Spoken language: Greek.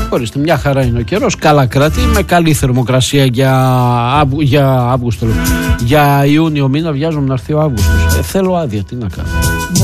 Ορίστε, μια χαρά είναι ο καιρός, καλά κρατεί, με καλή θερμοκρασία για Αύγουστο. Για Ιούνιο μήνα βιάζομαι να έρθει ο Αύγουστος. Θέλω άδεια, τι να κάνω.